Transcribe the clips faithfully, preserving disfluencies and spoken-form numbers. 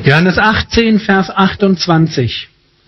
Johannes achtzehn, Vers achtundzwanzig.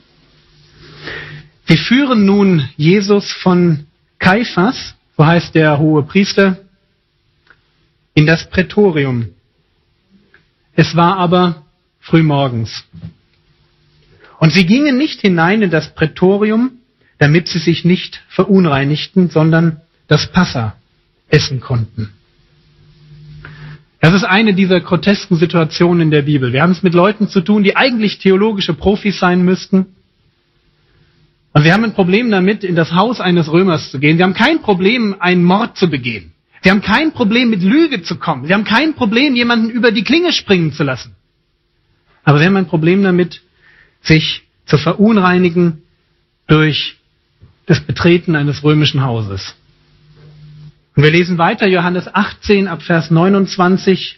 Wir führen nun Jesus von Kaiphas, so heißt der hohe Priester, in das Prätorium. Es war aber frühmorgens. Und sie gingen nicht hinein in das Prätorium, damit sie sich nicht verunreinigten, sondern das Passa essen konnten. Das ist eine dieser grotesken Situationen in der Bibel. Wir haben es mit Leuten zu tun, die eigentlich theologische Profis sein müssten. Und wir haben ein Problem damit, in das Haus eines Römers zu gehen. Wir haben kein Problem, einen Mord zu begehen. Wir haben kein Problem, mit Lüge zu kommen. Wir haben kein Problem, jemanden über die Klinge springen zu lassen. Aber wir haben ein Problem damit, sich zu verunreinigen durch das Betreten eines römischen Hauses. Und wir lesen weiter, Johannes achtzehn, ab Vers neunundzwanzig.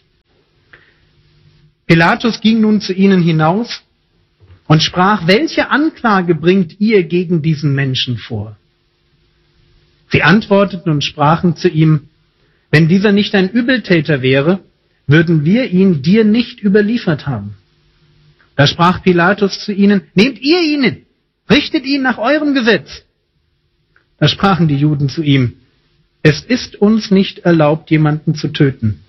Pilatus ging nun zu ihnen hinaus und sprach, welche Anklage bringt ihr gegen diesen Menschen vor? Sie antworteten und sprachen zu ihm, wenn dieser nicht ein Übeltäter wäre, würden wir ihn dir nicht überliefert haben. Da sprach Pilatus zu ihnen, nehmt ihr ihn hin, richtet ihn nach eurem Gesetz. Da sprachen die Juden zu ihm, es ist uns nicht erlaubt, jemanden zu töten.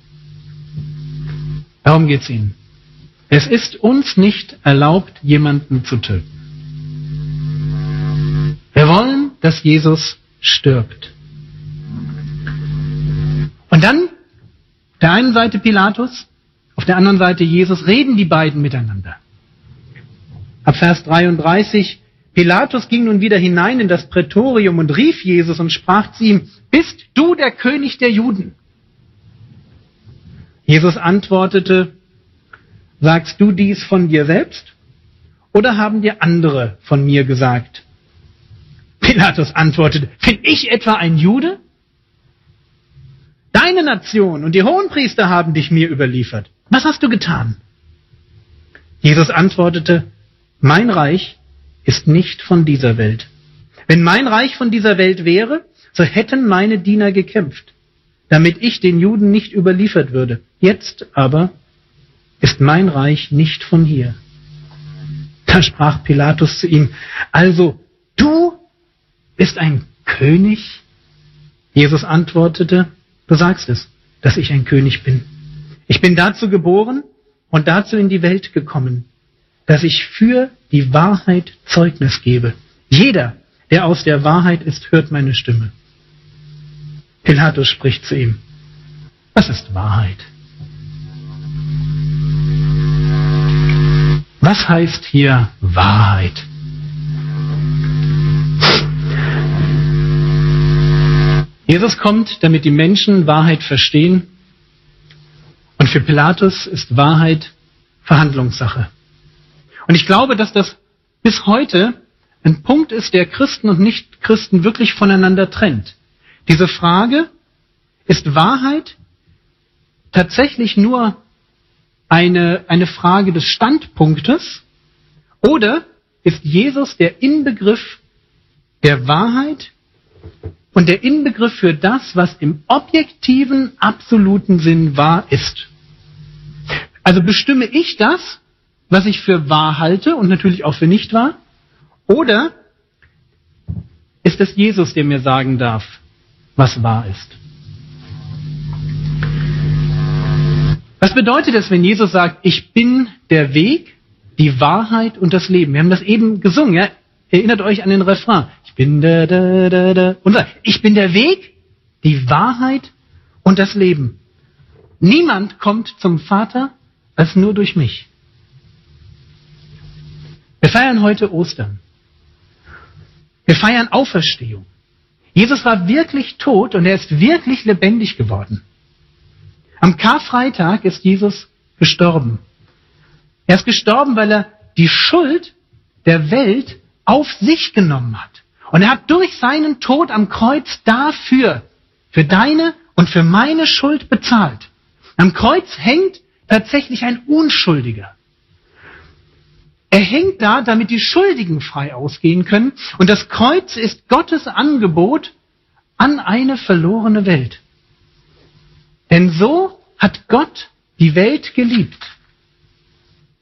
Darum geht's ihnen. Es ist uns nicht erlaubt, jemanden zu töten. Wir wollen, dass Jesus stirbt. Und dann, auf der einen Seite Pilatus, auf der anderen Seite Jesus, reden die beiden miteinander. Ab Vers dreiunddreißig, Pilatus ging nun wieder hinein in das Prätorium und rief Jesus und sprach zu ihm, bist du der König der Juden? Jesus antwortete, sagst du dies von dir selbst oder haben dir andere von mir gesagt? Pilatus antwortete, bin ich etwa ein Jude? Deine Nation und die Hohenpriester haben dich mir überliefert. Was hast du getan? Jesus antwortete, mein Reich ist nicht von dieser Welt. Wenn mein Reich von dieser Welt wäre, so hätten meine Diener gekämpft, damit ich den Juden nicht überliefert würde. Jetzt aber ist mein Reich nicht von hier. Da sprach Pilatus zu ihm, also du bist ein König? Jesus antwortete, du sagst es, dass ich ein König bin. Ich bin dazu geboren und dazu in die Welt gekommen, dass ich für die Wahrheit Zeugnis gebe. Jeder, der aus der Wahrheit ist, hört meine Stimme. Pilatus spricht zu ihm, was ist Wahrheit? Was heißt hier Wahrheit? Jesus kommt, damit die Menschen Wahrheit verstehen. Und für Pilatus ist Wahrheit Verhandlungssache. Und ich glaube, dass das bis heute ein Punkt ist, der Christen und Nichtchristen wirklich voneinander trennt. Diese Frage, ist Wahrheit tatsächlich nur eine, eine Frage des Standpunktes oder ist Jesus der Inbegriff der Wahrheit und der Inbegriff für das, was im objektiven, absoluten Sinn wahr ist? Also bestimme ich das, was ich für wahr halte und natürlich auch für nicht wahr? Oder ist es Jesus, der mir sagen darf, was wahr ist? Was bedeutet es, wenn Jesus sagt, ich bin der Weg, die Wahrheit und das Leben? Wir haben das eben gesungen, ja? Erinnert euch an den Refrain. Ich bin der, der, der, der. Und sagt, ich bin der Weg, die Wahrheit und das Leben. Niemand kommt zum Vater als nur durch mich. Wir feiern heute Ostern. Wir feiern Auferstehung. Jesus war wirklich tot und er ist wirklich lebendig geworden. Am Karfreitag ist Jesus gestorben. Er ist gestorben, weil er die Schuld der Welt auf sich genommen hat. Und er hat durch seinen Tod am Kreuz dafür, für deine und für meine Schuld bezahlt. Am Kreuz hängt tatsächlich ein Unschuldiger. Er hängt da, damit die Schuldigen frei ausgehen können. Und das Kreuz ist Gottes Angebot an eine verlorene Welt. Denn so hat Gott die Welt geliebt,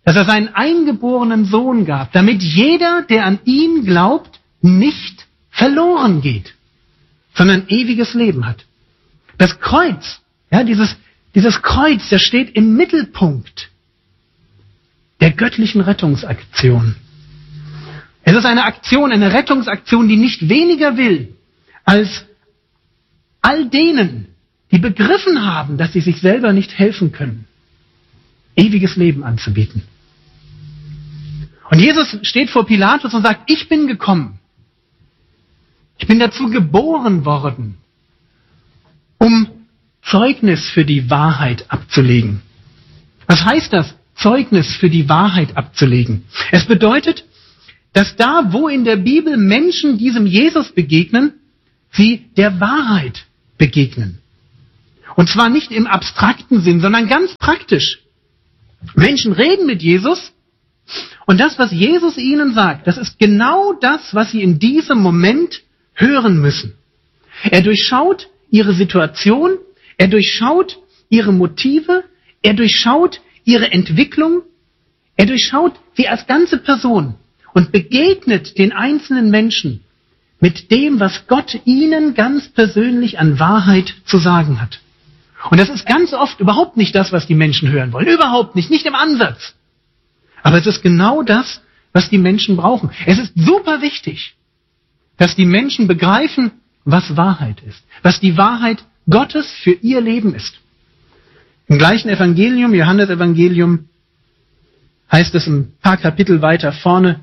dass er seinen eingeborenen Sohn gab, damit jeder, der an ihn glaubt, nicht verloren geht, sondern ewiges Leben hat. Das Kreuz, ja, dieses, dieses Kreuz, das steht im Mittelpunkt der göttlichen Rettungsaktion. Es ist eine Aktion, eine Rettungsaktion, die nicht weniger will, als all denen, die begriffen haben, dass sie sich selber nicht helfen können, ewiges Leben anzubieten. Und Jesus steht vor Pilatus und sagt, ich bin gekommen. Ich bin dazu geboren worden, um Zeugnis für die Wahrheit abzulegen. Was heißt das, Zeugnis für die Wahrheit abzulegen? Es bedeutet, dass da, wo in der Bibel Menschen diesem Jesus begegnen, sie der Wahrheit begegnen. Und zwar nicht im abstrakten Sinn, sondern ganz praktisch. Menschen reden mit Jesus und das, was Jesus ihnen sagt, das ist genau das, was sie in diesem Moment hören müssen. Er durchschaut ihre Situation, er durchschaut ihre Motive, er durchschaut ihre Entwicklung, er durchschaut sie als ganze Person und begegnet den einzelnen Menschen mit dem, was Gott ihnen ganz persönlich an Wahrheit zu sagen hat. Und das ist ganz oft überhaupt nicht das, was die Menschen hören wollen. Überhaupt nicht, nicht im Ansatz. Aber es ist genau das, was die Menschen brauchen. Es ist super wichtig, dass die Menschen begreifen, was Wahrheit ist. Was die Wahrheit Gottes für ihr Leben ist. Im gleichen Evangelium, Johannesevangelium, heißt es ein paar Kapitel weiter vorne,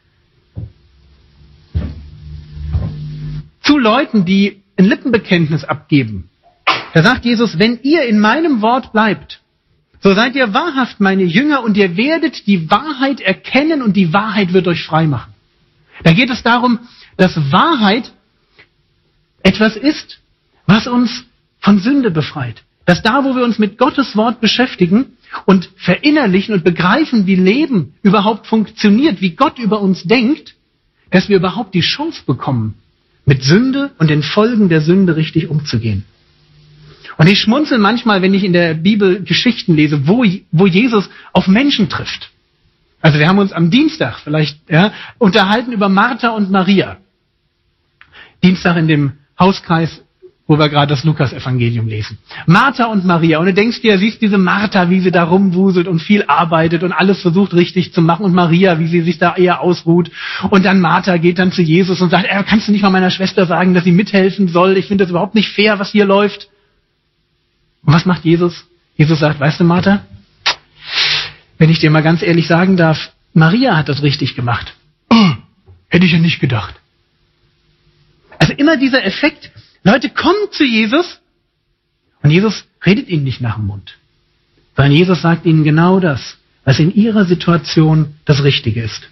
zu Leuten, die ein Lippenbekenntnis abgeben. Da sagt Jesus, wenn ihr in meinem Wort bleibt, so seid ihr wahrhaft meine Jünger und ihr werdet die Wahrheit erkennen und die Wahrheit wird euch frei machen. Da geht es darum, dass Wahrheit etwas ist, was uns von Sünde befreit. Dass da, wo wir uns mit Gottes Wort beschäftigen und verinnerlichen und begreifen, wie Leben überhaupt funktioniert, wie Gott über uns denkt, dass wir überhaupt die Chance bekommen, mit Sünde und den Folgen der Sünde richtig umzugehen. Und ich schmunzel manchmal, wenn ich in der Bibel Geschichten lese, wo, wo Jesus auf Menschen trifft. Also wir haben uns am Dienstag vielleicht ja, unterhalten über Martha und Maria. Dienstag in dem Hauskreis, wo wir gerade das Lukas-Evangelium lesen. Martha und Maria. Und du denkst dir, siehst diese Martha, wie sie da rumwuselt und viel arbeitet und alles versucht richtig zu machen. Und Maria, wie sie sich da eher ausruht. Und dann Martha geht dann zu Jesus und sagt, äh, kannst du nicht mal meiner Schwester sagen, dass sie mithelfen soll? Ich finde das überhaupt nicht fair, was hier läuft. Und was macht Jesus? Jesus sagt, weißt du, Martha, wenn ich dir mal ganz ehrlich sagen darf, Maria hat das richtig gemacht. Oh, hätte ich ja nicht gedacht. Also immer dieser Effekt, Leute kommen zu Jesus und Jesus redet ihnen nicht nach dem Mund, sondern Jesus sagt ihnen genau das, was in ihrer Situation das Richtige ist.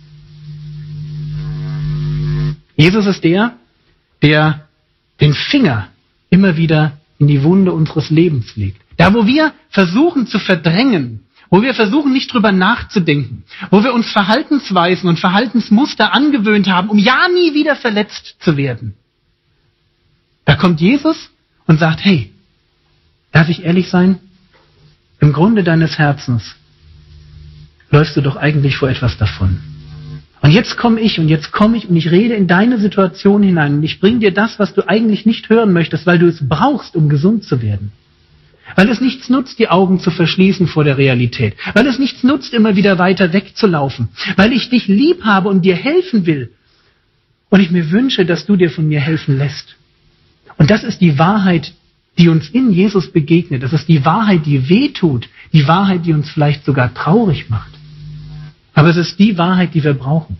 Jesus ist der, der den Finger immer wieder in die Wunde unseres Lebens legt. Da, wo wir versuchen zu verdrängen, wo wir versuchen nicht drüber nachzudenken, wo wir uns Verhaltensweisen und Verhaltensmuster angewöhnt haben, um ja nie wieder verletzt zu werden. Da kommt Jesus und sagt, hey, darf ich ehrlich sein? Im Grunde deines Herzens läufst du doch eigentlich vor etwas davon. Und jetzt komme ich und jetzt komme ich und ich rede in deine Situation hinein und ich bringe dir das, was du eigentlich nicht hören möchtest, weil du es brauchst, um gesund zu werden. Weil es nichts nutzt, die Augen zu verschließen vor der Realität. Weil es nichts nutzt, immer wieder weiter wegzulaufen. Weil ich dich lieb habe und dir helfen will. Und ich mir wünsche, dass du dir von mir helfen lässt. Und das ist die Wahrheit, die uns in Jesus begegnet. Das ist die Wahrheit, die wehtut. Die Wahrheit, die uns vielleicht sogar traurig macht. Aber es ist die Wahrheit, die wir brauchen.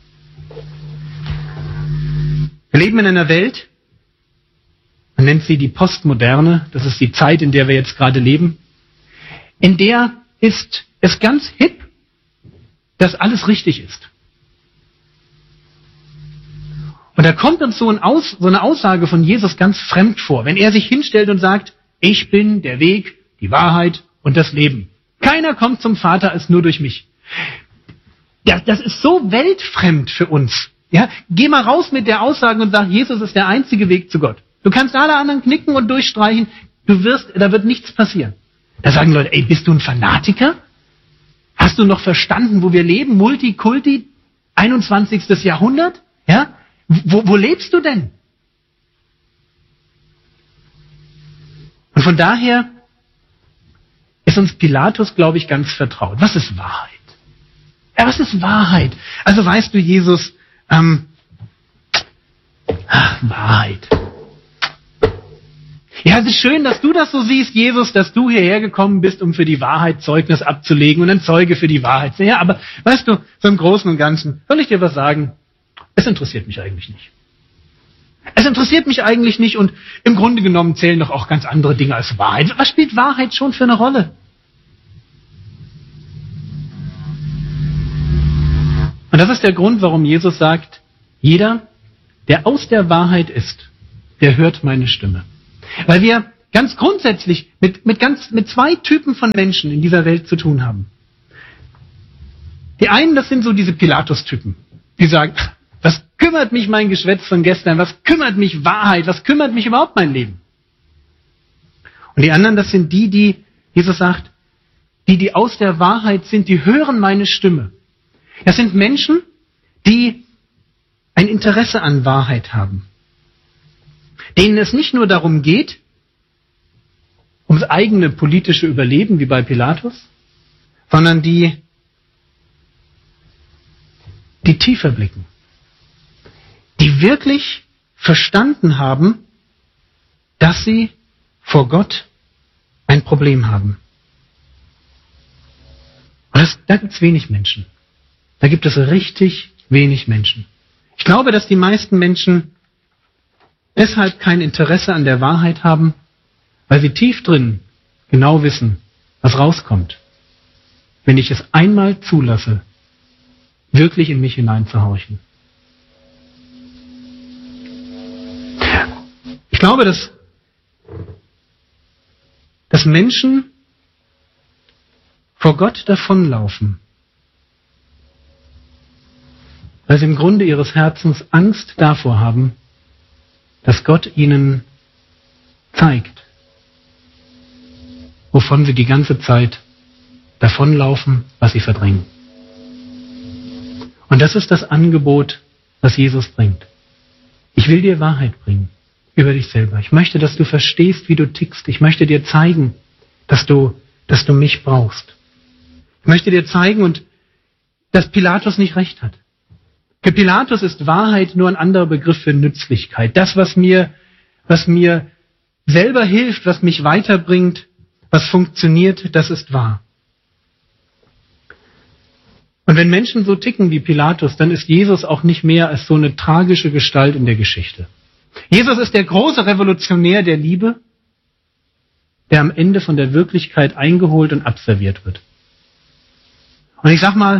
Wir leben in einer Welt, man nennt sie die Postmoderne, das ist die Zeit, in der wir jetzt gerade leben, in der ist es ganz hip, dass alles richtig ist. Und da kommt uns so, ein Aus, so eine Aussage von Jesus ganz fremd vor, wenn er sich hinstellt und sagt, ich bin der Weg, die Wahrheit und das Leben. Keiner kommt zum Vater als nur durch mich. Ja, das ist so weltfremd für uns. Ja, geh mal raus mit der Aussage und sag, Jesus ist der einzige Weg zu Gott. Du kannst alle anderen knicken und durchstreichen, du wirst, da wird nichts passieren. Da sagen Leute, ey, bist du ein Fanatiker? Hast du noch verstanden, wo wir leben? Multikulti, einundzwanzigstes Jahrhundert? Ja? Wo, wo lebst du denn? Und von daher ist uns Pilatus, glaube ich, ganz vertraut. Was ist Wahrheit? Ja, was ist Wahrheit? Also weißt du, Jesus, ähm, ach, Wahrheit. Ja, es ist schön, dass du das so siehst, Jesus, dass du hierher gekommen bist, um für die Wahrheit Zeugnis abzulegen und ein Zeuge für die Wahrheit. Ja, aber weißt du, so im Großen und Ganzen, soll ich dir was sagen? Es interessiert mich eigentlich nicht. Es interessiert mich eigentlich nicht und im Grunde genommen zählen doch auch ganz andere Dinge als Wahrheit. Was spielt Wahrheit schon für eine Rolle? Und das ist der Grund, warum Jesus sagt, jeder, der aus der Wahrheit ist, der hört meine Stimme. Weil wir ganz grundsätzlich mit, mit, ganz, mit zwei Typen von Menschen in dieser Welt zu tun haben. Die einen, das sind so diese Pilatus-Typen, die sagen, was kümmert mich mein Geschwätz von gestern, was kümmert mich Wahrheit, was kümmert mich überhaupt mein Leben? Und die anderen, das sind die, die, Jesus sagt, die, die aus der Wahrheit sind, die hören meine Stimme. Das sind Menschen, die ein Interesse an Wahrheit haben. Denen es nicht nur darum geht, ums eigene politische Überleben, wie bei Pilatus, sondern die, die tiefer blicken. Die wirklich verstanden haben, dass sie vor Gott ein Problem haben. Und das, da gibt es wenig Menschen. Da gibt es richtig wenig Menschen. Ich glaube, dass die meisten Menschen deshalb kein Interesse an der Wahrheit haben, weil sie tief drin genau wissen, was rauskommt, wenn ich es einmal zulasse, wirklich in mich hineinzuhorchen. Ich glaube, dass, dass Menschen vor Gott davonlaufen, weil sie im Grunde ihres Herzens Angst davor haben, dass Gott ihnen zeigt, wovon sie die ganze Zeit davonlaufen, was sie verdrängen. Und das ist das Angebot, was Jesus bringt. Ich will dir Wahrheit bringen über dich selber. Ich möchte, dass du verstehst, wie du tickst. Ich möchte dir zeigen, dass du, dass du mich brauchst. Ich möchte dir zeigen, und dass Pilatus nicht recht hat. Für Pilatus ist Wahrheit nur ein anderer Begriff für Nützlichkeit. Das, was mir, was mir selber hilft, was mich weiterbringt, was funktioniert, das ist wahr. Und wenn Menschen so ticken wie Pilatus, dann ist Jesus auch nicht mehr als so eine tragische Gestalt in der Geschichte. Jesus ist der große Revolutionär der Liebe, der am Ende von der Wirklichkeit eingeholt und abserviert wird. Und ich sag mal,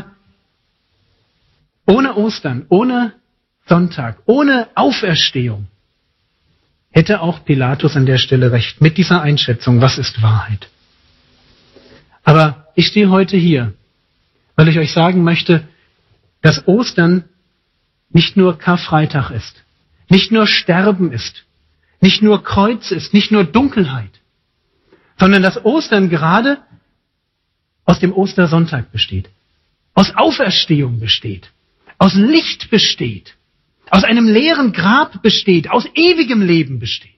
ohne Ostern, ohne Sonntag, ohne Auferstehung hätte auch Pilatus an der Stelle recht mit dieser Einschätzung, was ist Wahrheit. Aber ich stehe heute hier, weil ich euch sagen möchte, dass Ostern nicht nur Karfreitag ist, nicht nur Sterben ist, nicht nur Kreuz ist, nicht nur Dunkelheit, sondern dass Ostern gerade aus dem Ostersonntag besteht, aus Auferstehung besteht, aus Licht besteht, aus einem leeren Grab besteht, aus ewigem Leben besteht.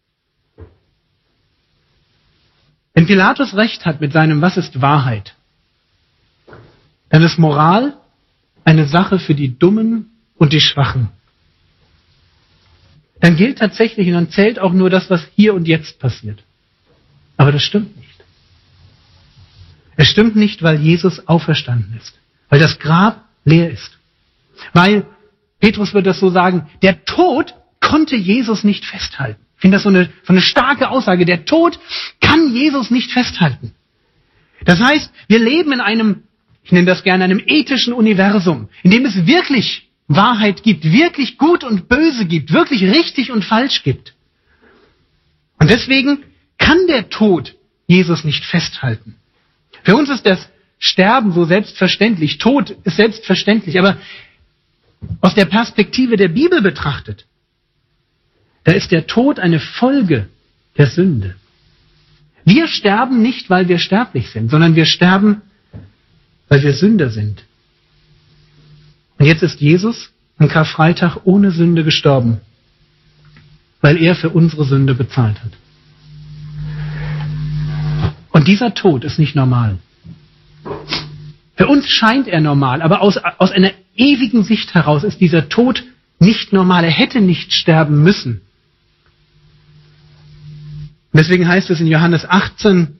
Wenn Pilatus recht hat mit seinem Was ist Wahrheit, dann ist Moral eine Sache für die Dummen und die Schwachen. Dann gilt tatsächlich und dann zählt auch nur das, was hier und jetzt passiert. Aber das stimmt nicht. Es stimmt nicht, weil Jesus auferstanden ist, weil das Grab leer ist. Weil, Petrus wird das so sagen, der Tod konnte Jesus nicht festhalten. Ich finde das so eine, so eine starke Aussage. Der Tod kann Jesus nicht festhalten. Das heißt, wir leben in einem, ich nenne das gerne, einem ethischen Universum, in dem es wirklich Wahrheit gibt, wirklich Gut und Böse gibt, wirklich richtig und falsch gibt. Und deswegen kann der Tod Jesus nicht festhalten. Für uns ist das Sterben so selbstverständlich, Tod ist selbstverständlich, aber aus der Perspektive der Bibel betrachtet, da ist der Tod eine Folge der Sünde. Wir sterben nicht, weil wir sterblich sind, sondern wir sterben, weil wir Sünder sind. Und jetzt ist Jesus am Karfreitag ohne Sünde gestorben, weil er für unsere Sünde bezahlt hat. Und dieser Tod ist nicht normal. Für uns scheint er normal, aber aus, aus einer ewigen Sicht heraus ist dieser Tod nicht normal. Er hätte nicht sterben müssen. Und deswegen heißt es in Johannes achtzehn,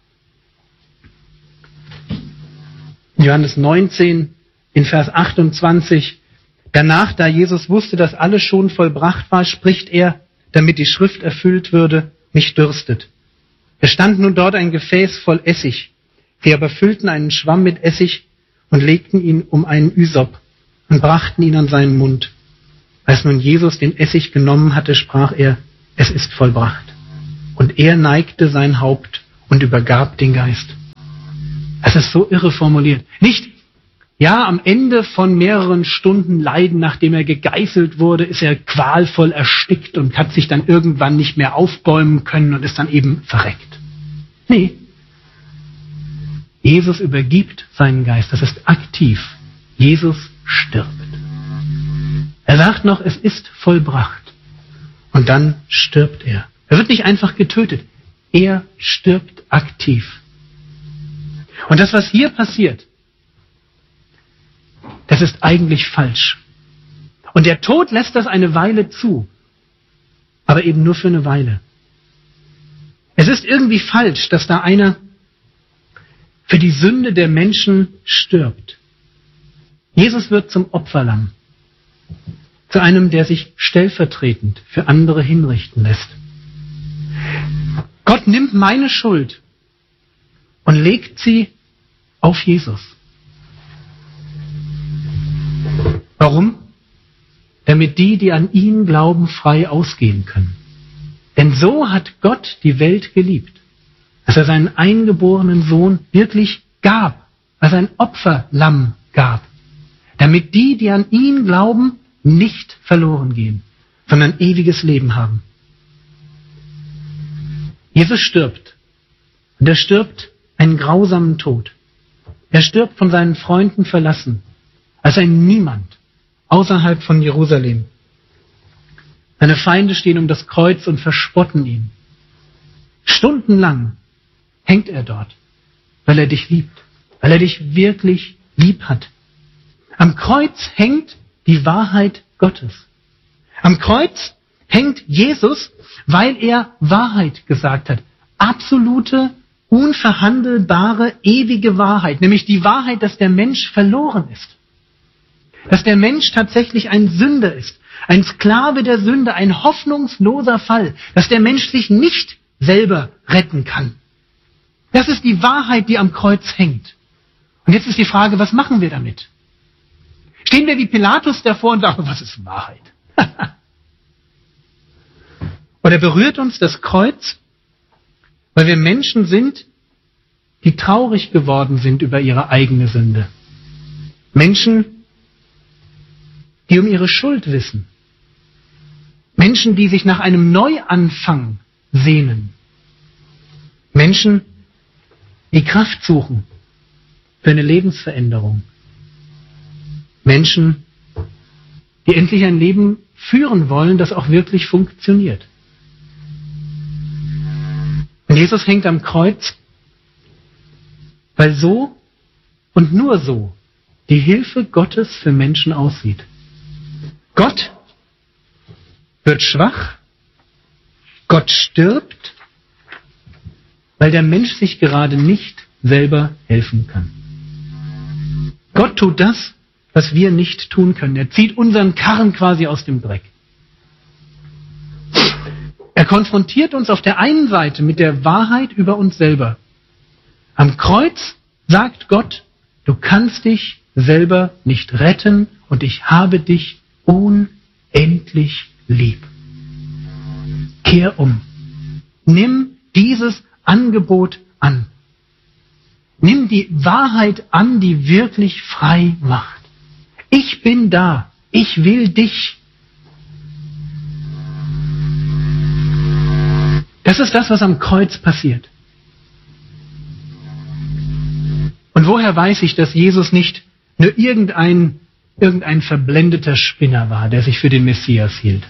in Johannes neunzehn, in Vers achtundzwanzig, danach, da Jesus wusste, dass alles schon vollbracht war, spricht er, damit die Schrift erfüllt würde, mich dürstet. Es stand nun dort ein Gefäß voll Essig. Sie aber füllten einen Schwamm mit Essig und legten ihn um einen Ysop und brachten ihn an seinen Mund. Als nun Jesus den Essig genommen hatte, sprach er, es ist vollbracht. Und er neigte sein Haupt und übergab den Geist. Es ist so irre formuliert. Nicht, ja, am Ende von mehreren Stunden Leiden, nachdem er gegeißelt wurde, ist er qualvoll erstickt und hat sich dann irgendwann nicht mehr aufbäumen können und ist dann eben verreckt. Nee. Jesus übergibt seinen Geist. Das ist aktiv. Jesus stirbt. Er sagt noch, es ist vollbracht. Und dann stirbt er. Er wird nicht einfach getötet. Er stirbt aktiv. Und das, was hier passiert, das ist eigentlich falsch. Und der Tod lässt das eine Weile zu. Aber eben nur für eine Weile. Es ist irgendwie falsch, dass da einer für die Sünde der Menschen stirbt. Jesus wird zum Opferlamm. Zu einem, der sich stellvertretend für andere hinrichten lässt. Gott nimmt meine Schuld und legt sie auf Jesus. Warum? Damit die, die an ihn glauben, frei ausgehen können. Denn so hat Gott die Welt geliebt, dass er seinen eingeborenen Sohn wirklich gab, als ein Opferlamm gab. Damit die, die an ihn glauben, nicht verloren gehen, sondern ewiges Leben haben. Jesus stirbt. Und er stirbt einen grausamen Tod. Er stirbt von seinen Freunden verlassen, als ein Niemand außerhalb von Jerusalem. Seine Feinde stehen um das Kreuz und verspotten ihn. Stundenlang hängt er dort, weil er dich liebt, weil er dich wirklich lieb hat. Am Kreuz hängt die Wahrheit Gottes. Am Kreuz hängt Jesus, weil er Wahrheit gesagt hat. Absolute, unverhandelbare, ewige Wahrheit. Nämlich die Wahrheit, dass der Mensch verloren ist. Dass der Mensch tatsächlich ein Sünder ist. Ein Sklave der Sünde, ein hoffnungsloser Fall. Dass der Mensch sich nicht selber retten kann. Das ist die Wahrheit, die am Kreuz hängt. Und jetzt ist die Frage, was machen wir damit? Stehen wir wie Pilatus davor und sagen, was ist Wahrheit? Oder berührt uns das Kreuz, weil wir Menschen sind, die traurig geworden sind über ihre eigene Sünde. Menschen, die um ihre Schuld wissen. Menschen, die sich nach einem Neuanfang sehnen. Menschen, die Kraft suchen für eine Lebensveränderung. Menschen, die endlich ein Leben führen wollen, das auch wirklich funktioniert. Und Jesus hängt am Kreuz, weil so und nur so die Hilfe Gottes für Menschen aussieht. Gott wird schwach, Gott stirbt, weil der Mensch sich gerade nicht selber helfen kann. Gott tut das, was wir nicht tun können. Er zieht unseren Karren quasi aus dem Dreck. Er konfrontiert uns auf der einen Seite mit der Wahrheit über uns selber. Am Kreuz sagt Gott, du kannst dich selber nicht retten und ich habe dich unendlich lieb. Kehr um. Nimm dieses Angebot an. Nimm die Wahrheit an, die wirklich frei macht. Ich bin da. Ich will dich. Das ist das, was am Kreuz passiert. Und woher weiß ich, dass Jesus nicht nur irgendein, irgendein verblendeter Spinner war, der sich für den Messias hielt?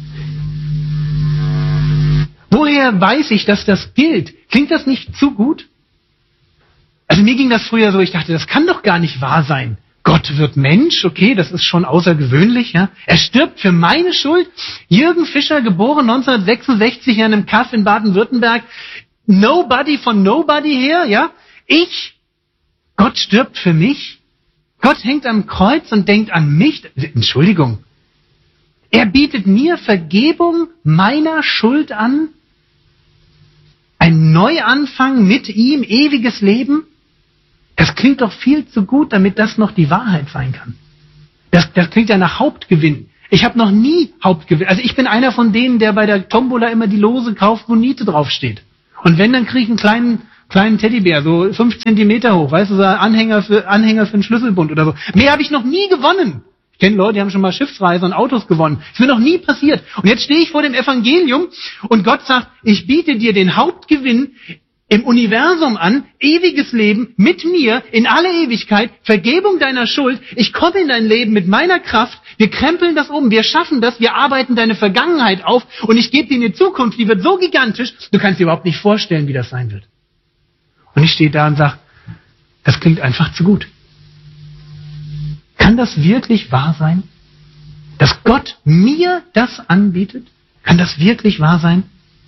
Woher weiß ich, dass das gilt? Klingt das nicht zu gut? Also mir ging das früher so, ich dachte, das kann doch gar nicht wahr sein. Gott wird Mensch, okay, das ist schon außergewöhnlich, ja. Er stirbt für meine Schuld. Jürgen Fischer, geboren neunzehnhundertsechsundsechzig in einem Kaff in Baden-Württemberg. Nobody von Nobody her, ja. Ich, Gott stirbt für mich. Gott hängt am Kreuz und denkt an mich. Entschuldigung. Er bietet mir Vergebung meiner Schuld an. Ein Neuanfang mit ihm, ewiges Leben. Das klingt doch viel zu gut, damit das noch die Wahrheit sein kann. Das, das klingt ja nach Hauptgewinn. Ich habe noch nie Hauptgewinn. Also ich bin einer von denen, der bei der Tombola immer die Lose kauft, wo Niete draufsteht. Und wenn, dann kriege ich einen kleinen, kleinen Teddybär, so fünf Zentimeter hoch, weißt du, so Anhänger für, Anhänger für einen Schlüsselbund oder so. Mehr habe ich noch nie gewonnen. Ich kenne Leute, die haben schon mal Schiffsreise und Autos gewonnen. Ist mir noch nie passiert. Und jetzt stehe ich vor dem Evangelium und Gott sagt, ich biete dir den Hauptgewinn im Universum an, ewiges Leben mit mir in alle Ewigkeit, Vergebung deiner Schuld. Ich komme in dein Leben mit meiner Kraft. Wir krempeln das um, wir schaffen das, wir arbeiten deine Vergangenheit auf und ich gebe dir eine Zukunft, die wird so gigantisch, du kannst dir überhaupt nicht vorstellen, wie das sein wird. Und ich stehe da und sage, das klingt einfach zu gut. Kann das wirklich wahr sein? Dass Gott mir das anbietet? Kann das wirklich wahr sein?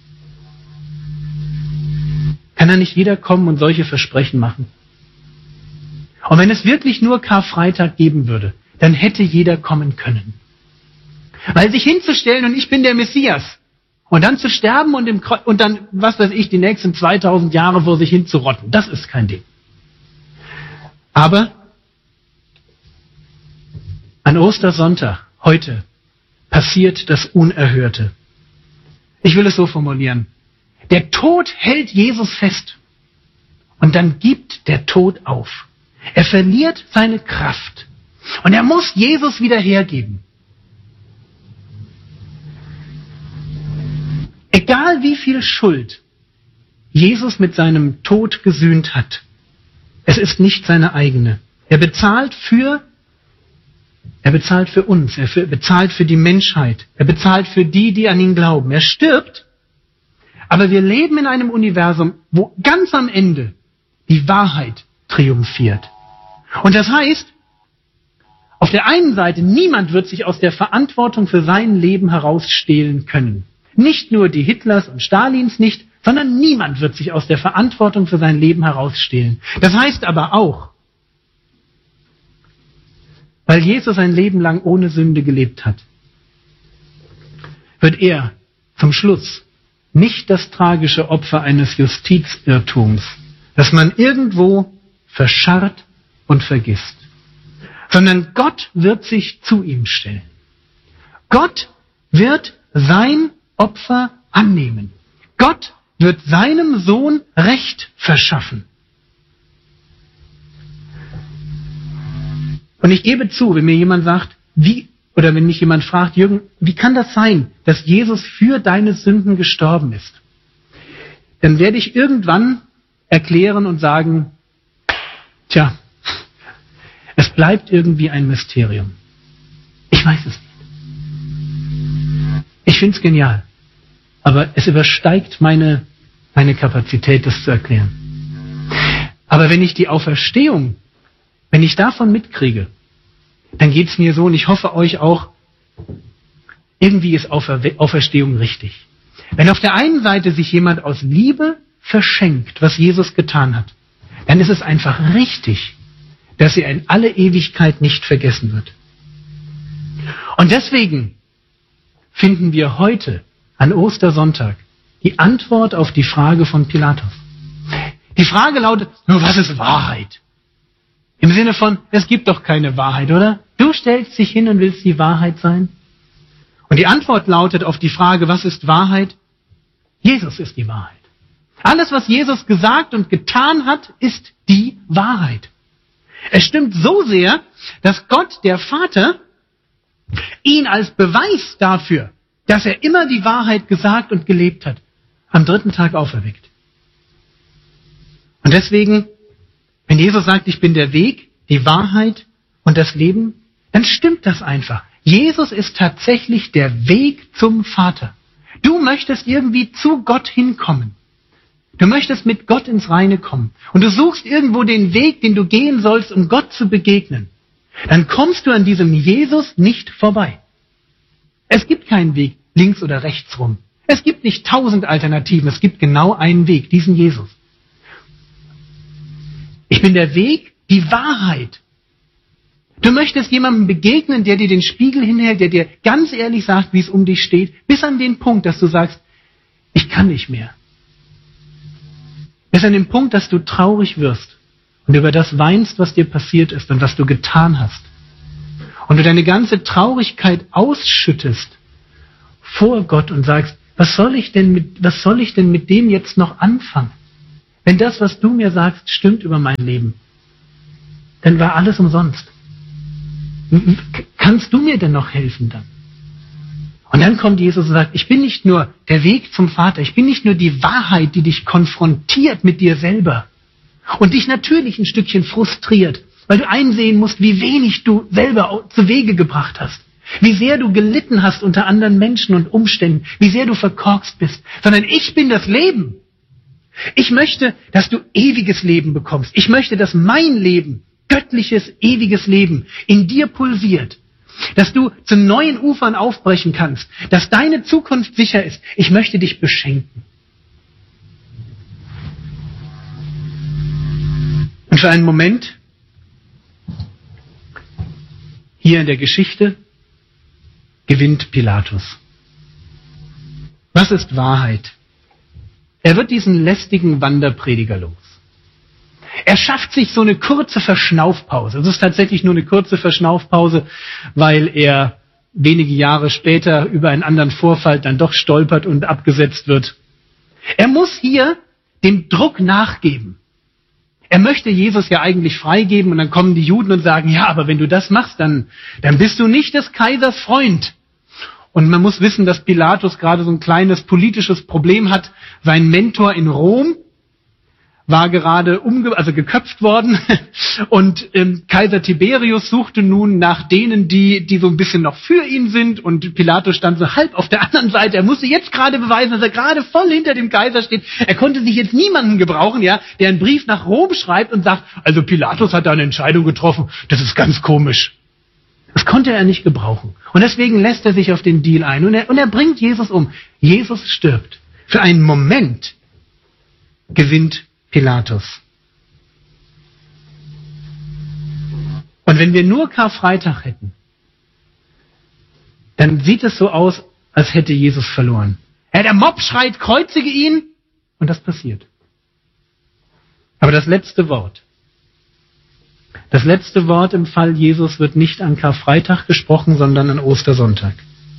Kann da nicht jeder kommen und solche Versprechen machen? Und wenn es wirklich nur Karfreitag geben würde, dann hätte jeder kommen können. Weil sich hinzustellen und ich bin der Messias und dann zu sterben und, im Kreuz, und dann, was weiß ich, die nächsten zweitausend Jahre vor sich hinzurotten, das ist kein Ding. Aber an Ostersonntag, heute, passiert das Unerhörte. Ich will es so formulieren. Der Tod hält Jesus fest. Und dann gibt der Tod auf. Er verliert seine Kraft. Und er muss Jesus wieder hergeben. Egal wie viel Schuld Jesus mit seinem Tod gesühnt hat, es ist nicht seine eigene. Er bezahlt für Er bezahlt für uns, er für, bezahlt für die Menschheit, er bezahlt für die, die an ihn glauben. Er stirbt, aber wir leben in einem Universum, wo ganz am Ende die Wahrheit triumphiert. Und das heißt, auf der einen Seite, niemand wird sich aus der Verantwortung für sein Leben herausstehlen können. Nicht nur die Hitlers und Stalins nicht, sondern niemand wird sich aus der Verantwortung für sein Leben herausstehlen. Das heißt aber auch, weil Jesus ein Leben lang ohne Sünde gelebt hat, wird er zum Schluss nicht das tragische Opfer eines Justizirrtums, das man irgendwo verscharrt und vergisst, sondern Gott wird sich zu ihm stellen. Gott wird sein Opfer annehmen. Gott wird seinem Sohn Recht verschaffen. Und ich gebe zu, wenn mir jemand sagt, wie, oder wenn mich jemand fragt, Jürgen, wie kann das sein, dass Jesus für deine Sünden gestorben ist? Dann werde ich irgendwann erklären und sagen, tja, es bleibt irgendwie ein Mysterium. Ich weiß es nicht. Ich finde es genial. Aber es übersteigt meine, meine Kapazität, das zu erklären. Aber wenn ich die Auferstehung Wenn ich davon mitkriege, dann geht's mir so, und ich hoffe euch auch, irgendwie ist Aufer- Auferstehung richtig. Wenn auf der einen Seite sich jemand aus Liebe verschenkt, was Jesus getan hat, dann ist es einfach richtig, dass er in alle Ewigkeit nicht vergessen wird. Und deswegen finden wir heute an Ostersonntag die Antwort auf die Frage von Pilatus. Die Frage lautet, nur was ist Wahrheit? Im Sinne von, es gibt doch keine Wahrheit, oder? Du stellst dich hin und willst die Wahrheit sein? Und die Antwort lautet auf die Frage, was ist Wahrheit? Jesus ist die Wahrheit. Alles, was Jesus gesagt und getan hat, ist die Wahrheit. Es stimmt so sehr, dass Gott, der Vater, ihn als Beweis dafür, dass er immer die Wahrheit gesagt und gelebt hat, am dritten Tag auferweckt. Und deswegen Wenn Jesus sagt, ich bin der Weg, die Wahrheit und das Leben, dann stimmt das einfach. Jesus ist tatsächlich der Weg zum Vater. Du möchtest irgendwie zu Gott hinkommen. Du möchtest mit Gott ins Reine kommen. Und du suchst irgendwo den Weg, den du gehen sollst, um Gott zu begegnen. Dann kommst du an diesem Jesus nicht vorbei. Es gibt keinen Weg links oder rechts rum. Es gibt nicht tausend Alternativen. Es gibt genau einen Weg, diesen Jesus. Ich bin der Weg, die Wahrheit. Du möchtest jemandem begegnen, der dir den Spiegel hinhält, der dir ganz ehrlich sagt, wie es um dich steht, bis an den Punkt, dass du sagst, ich kann nicht mehr. Bis an den Punkt, dass du traurig wirst und über das weinst, was dir passiert ist und was du getan hast. Und du deine ganze Traurigkeit ausschüttest vor Gott und sagst, was soll ich denn mit, was soll ich denn mit dem jetzt noch anfangen? Wenn das, was du mir sagst, stimmt über mein Leben, dann war alles umsonst. Kannst du mir denn noch helfen dann? Und dann kommt Jesus und sagt, ich bin nicht nur der Weg zum Vater, ich bin nicht nur die Wahrheit, die dich konfrontiert mit dir selber und dich natürlich ein Stückchen frustriert, weil du einsehen musst, wie wenig du selber zu Wege gebracht hast, wie sehr du gelitten hast unter anderen Menschen und Umständen, wie sehr du verkorkst bist, sondern ich bin das Leben. Ich möchte, dass du ewiges Leben bekommst. Ich möchte, dass mein Leben, göttliches, ewiges Leben in dir pulsiert. Dass du zu neuen Ufern aufbrechen kannst. Dass deine Zukunft sicher ist. Ich möchte dich beschenken. Und für einen Moment, hier in der Geschichte, gewinnt Pilatus. Was ist Wahrheit? Er wird diesen lästigen Wanderprediger los. Er schafft sich so eine kurze Verschnaufpause. Es ist tatsächlich nur eine kurze Verschnaufpause, weil er wenige Jahre später über einen anderen Vorfall dann doch stolpert und abgesetzt wird. Er muss hier dem Druck nachgeben. Er möchte Jesus ja eigentlich freigeben und dann kommen die Juden und sagen, ja, aber wenn du das machst, dann, dann bist du nicht des Kaisers Freund. Und man muss wissen, dass Pilatus gerade so ein kleines politisches Problem hat. Sein Mentor in Rom war gerade umge also geköpft worden und ähm, Kaiser Tiberius suchte nun nach denen, die die so ein bisschen noch für ihn sind und Pilatus stand so halb auf der anderen Seite. Er musste jetzt gerade beweisen, dass er gerade voll hinter dem Kaiser steht. Er konnte sich jetzt niemanden gebrauchen, ja, der einen Brief nach Rom schreibt und sagt, also Pilatus hat da eine Entscheidung getroffen, das ist ganz komisch. Das konnte er nicht gebrauchen. Und deswegen lässt er sich auf den Deal ein und er, und er bringt Jesus um. Jesus stirbt. Für einen Moment gewinnt Pilatus. Und wenn wir nur Karfreitag hätten, dann sieht es so aus, als hätte Jesus verloren. Ja, der Mob schreit, kreuzige ihn, und das passiert. Aber das letzte Wort, das letzte Wort im Fall Jesus wird nicht an Karfreitag gesprochen, sondern an Ostersonntag.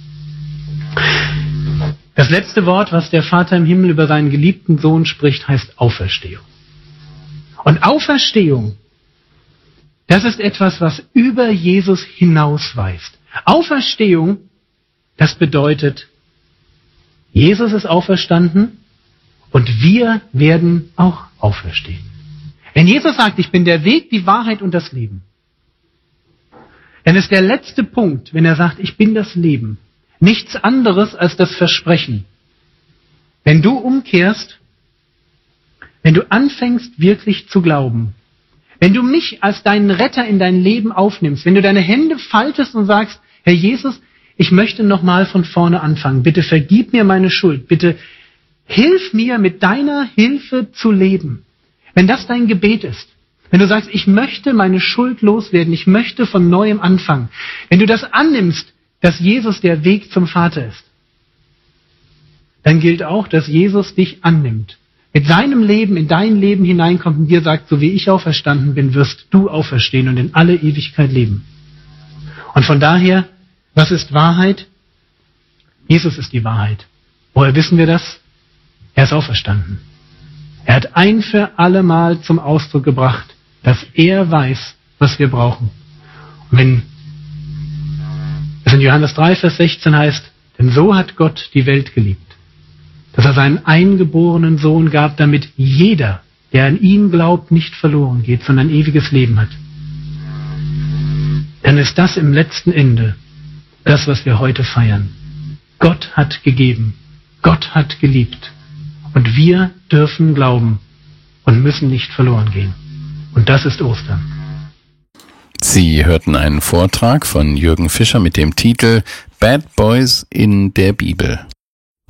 Das letzte Wort, was der Vater im Himmel über seinen geliebten Sohn spricht, heißt Auferstehung. Und Auferstehung, das ist etwas, was über Jesus hinausweist. Auferstehung, das bedeutet, Jesus ist auferstanden und wir werden auch auferstehen. Wenn Jesus sagt, ich bin der Weg, die Wahrheit und das Leben, dann ist der letzte Punkt, wenn er sagt, ich bin das Leben, nichts anderes als das Versprechen. Wenn du umkehrst, wenn du anfängst wirklich zu glauben, wenn du mich als deinen Retter in dein Leben aufnimmst, wenn du deine Hände faltest und sagst, Herr Jesus, ich möchte nochmal von vorne anfangen, bitte vergib mir meine Schuld, bitte hilf mir mit deiner Hilfe zu leben. Wenn das dein Gebet ist, wenn du sagst, ich möchte meine Schuld loswerden, ich möchte von neuem anfangen, wenn du das annimmst, dass Jesus der Weg zum Vater ist, dann gilt auch, dass Jesus dich annimmt, mit seinem Leben in dein Leben hineinkommt und dir sagt, so wie ich auferstanden bin, wirst du auferstehen und in alle Ewigkeit leben. Und von daher, was ist Wahrheit? Jesus ist die Wahrheit. Woher wissen wir das? Er ist auferstanden. Er hat ein für alle Mal zum Ausdruck gebracht, dass er weiß, was wir brauchen. Und wenn es in Johannes drei, Vers sechzehn heißt, denn so hat Gott die Welt geliebt, dass er seinen eingeborenen Sohn gab, damit jeder, der an ihn glaubt, nicht verloren geht, sondern ewiges Leben hat, dann ist das im letzten Ende das, was wir heute feiern. Gott hat gegeben, Gott hat geliebt und wir dürfen glauben und müssen nicht verloren gehen. Und das ist Ostern. Sie hörten einen Vortrag von Jürgen Fischer mit dem Titel Bad Boys in der Bibel.